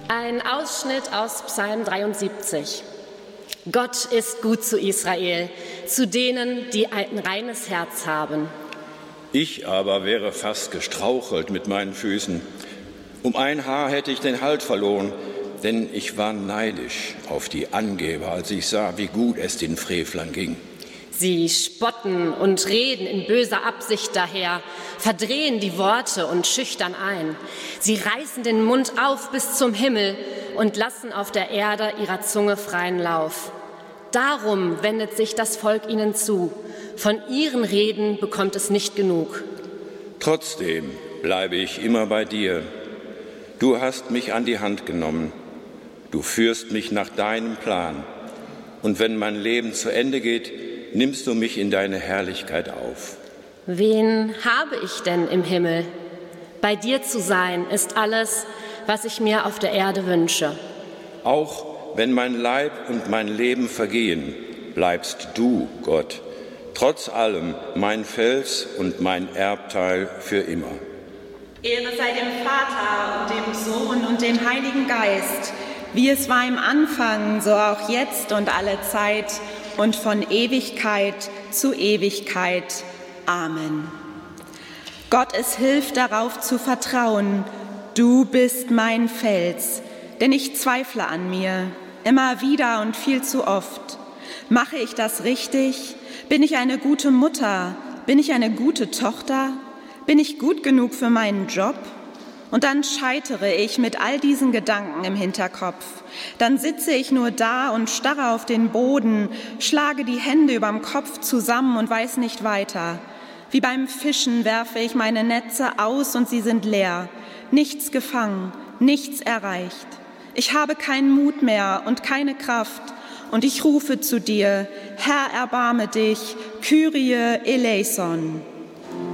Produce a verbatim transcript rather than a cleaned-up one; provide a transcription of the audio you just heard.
Ein Ausschnitt aus Psalm dreiundsiebzig. Gott ist gut zu Israel, zu denen, die ein reines Herz haben. Ich aber wäre fast gestrauchelt mit meinen Füßen. Um ein Haar hätte ich den Halt verloren, denn ich war neidisch auf die Angeber, als ich sah, wie gut es den Frevlern ging. Sie spotten und reden in böser Absicht daher, verdrehen die Worte und schüchtern ein. Sie reißen den Mund auf bis zum Himmel und lassen auf der Erde ihrer Zunge freien Lauf. Darum wendet sich das Volk ihnen zu. Von ihren Reden bekommt es nicht genug. Trotzdem bleibe ich immer bei dir. Du hast mich an die Hand genommen. Du führst mich nach deinem Plan. Und wenn mein Leben zu Ende geht, nimmst du mich in deine Herrlichkeit auf. Wen habe ich denn im Himmel? Bei dir zu sein ist alles, was ich mir auf der Erde wünsche. Auch wenn mein Leib und mein Leben vergehen, bleibst du, Gott, trotz allem mein Fels und mein Erbteil für immer. Ehre sei dem Vater und dem Sohn und dem Heiligen Geist, wie es war im Anfang, so auch jetzt und alle Zeit und von Ewigkeit zu Ewigkeit. Amen. Gott, es hilft darauf zu vertrauen, du bist mein Fels, denn ich zweifle an mir, immer wieder und viel zu oft. Mache ich das richtig? Bin ich eine gute Mutter? Bin ich eine gute Tochter? Bin ich gut genug für meinen Job? Und dann scheitere ich mit all diesen Gedanken im Hinterkopf. Dann sitze ich nur da und starre auf den Boden, schlage die Hände überm Kopf zusammen und weiß nicht weiter. Wie beim Fischen werfe ich meine Netze aus und sie sind leer. Nichts gefangen, nichts erreicht. Ich habe keinen Mut mehr und keine Kraft. Und ich rufe zu dir, Herr, erbarme dich, Kyrie eleison.